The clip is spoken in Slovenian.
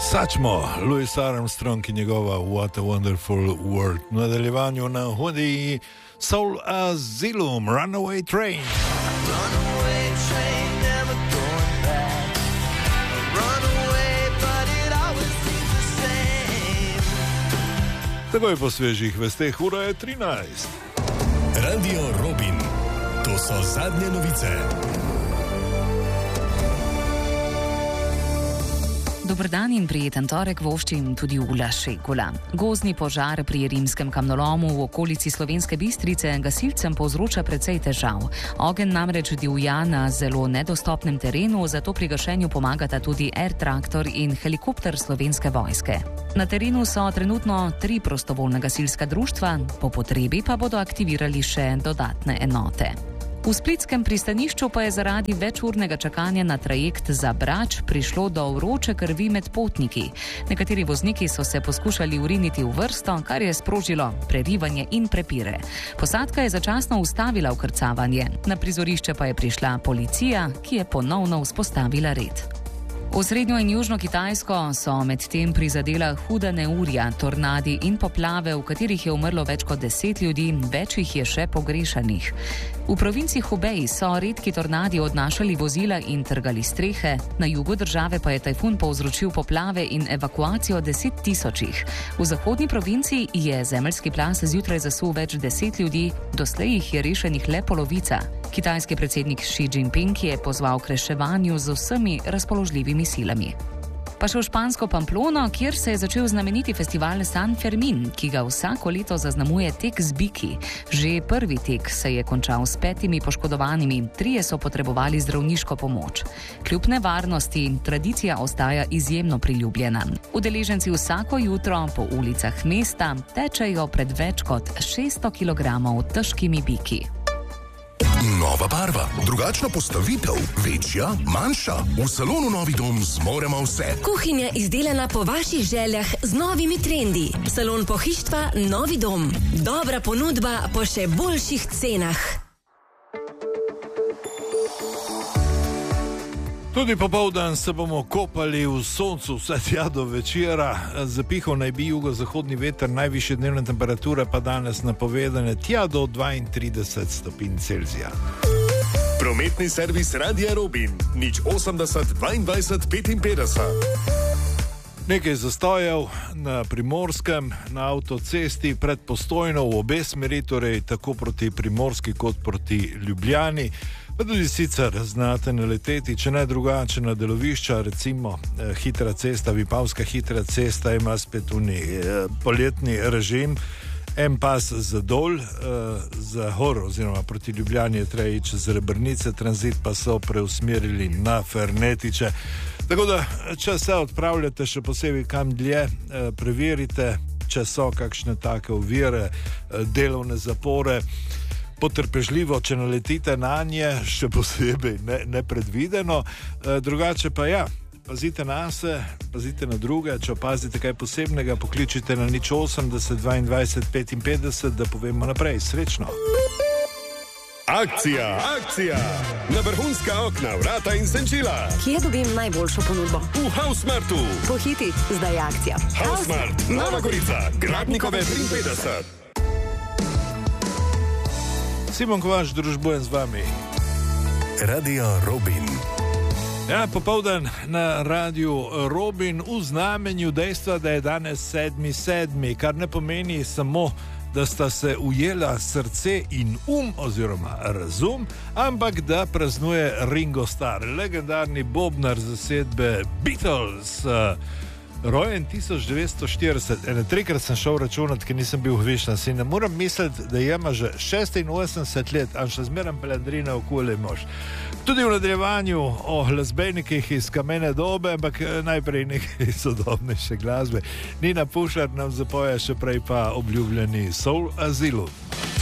Sačmo, Louis Armstrong in njegova What a Wonderful World. V nadaljevanju na hodi Soul Asylum, Runaway Train. Runaway train, never going back. Runaway, but it always seems the same. Takoj po svežih vesteh, ura je 13. Radio Robin, to so zadnje novice. Dober dan in prijeten torek voščim tudi Ula Šekula. Gozdni požar pri rimskem kamnolomu v okolici Slovenske Bistrice gasilcem povzroča precej težav. Ogenj namreč divja na zelo nedostopnem terenu, zato pri gašenju pomagata tudi air traktor in helikopter Slovenske vojske. Na terenu so trenutno 3 prostovoljna gasilska društva, po potrebi pa bodo aktivirali še dodatne enote. V splitskem pristanišču pa je zaradi večurnega čakanja na trajekt za Brač prišlo do vroče krvi med potniki. Nekateri vozniki so se poskušali uriniti v vrsto, kar je sprožilo prerivanje in prepire. Posadka je začasno ustavila vkrcavanje. Na prizorišče pa je prišla policija, ki je ponovno vzpostavila red. V srednjo in južno Kitajsko so medtem prizadela huda neurja, tornadi in poplave, v katerih je umrlo več kot 10 ljudi, več jih je še pogrešanih. V provinci Hubei so redki tornadi odnašali vozila in trgali strehe, na jugu države pa je tajfun povzročil poplave in evakuacijo 10 tisočih. V zahodni provinci je zemeljski plaz zjutraj zasul več 10 ljudi, doslej jih je rešenih le polovica. Kitajski predsednik Xi Jinping je pozval k reševanju z vsemi razpoložljivimi silami. Pa še v špansko Pamplono, kjer se je začel znameniti festival San Fermin, ki ga vsako leto zaznamuje tek z biki. Že prvi tek se je končal s 5 poškodovanimi, 3 so potrebovali zdravniško pomoč. Kljub nevarnosti, tradicija ostaja izjemno priljubljena. Udeleženci vsako jutro po ulicah mesta tečejo pred več kot 600 kg težkimi biki. Nova barva, drugačna postavitev, večja, manjša. V salonu Novi dom zmoremo vse. Kuhinja izdelana po vaših željah z novimi trendi. Salon pohištva Novi dom. Dobra ponudba po še boljših cenah. Tudi popoldan se bomo kopali v soncu vse tja do večera. Zapihal naj bi jugozahodni veter, najvišje dnevne temperature pa danes napovedane tja do 32 stopinj Celzija. Prometni servis Radia Robin, 080 22 55. Nekaj zastojev na Primorskem, na avtocesti pred Postojno v obe smeri, torej tako proti Primorski kot proti Ljubljani. Pa tudi sicer znate naleteti, če ne drugače na delovišča, recimo hitra cesta, Vipavska hitra cesta ima spet poletni režim. En pas za dol, za hor oziroma proti Ljubljani je treba iti čez Rebrnice, tranzit pa so preusmerili na Fernetiče. Tako da, če se odpravljate še posebej kam dlje, preverite, če so kakšne take ovire, delovne zapore, potrpežljivo, če naletite na nje, še posebej nepredvideno. Drugače pa ja, pazite na se, pazite na druge, če opazite kaj posebnega, pokličite na 080 22 55, da povemo naprej. Srečno! Akcija, akcija! Na vrhunska okna, vrata in senčila. Kje dobim najboljšo ponudbo? V Hausmartu. Pohiti, zdaj je akcija. Hausmart, Nova Gorica, Gradnikove 53. Simon Kovač, družbujem z vami. Radio Robin. Ja, popoldan na Radiu Robin v znamenju dejstva, da je danes 7.7., kar ne pomeni samo, da sta se ujela srce in oziroma razum, ampak da praznuje Ringo Starr, legendarni bobnar zasedbe Beatles, rojen 1940. 3-krat sem šel računati, ker nisem bil hvešna. Si ne moram misliti, da ima že 86 let, a še zmeraj pelandrina okoli mož. Tudi v nadaljevanju o glasbenikih iz kamene dobe, ampak najprej nekaj sodobnejše glasbe. Nina Pušar nam zapoja, še prej pa obljubljeni Soul Asylum.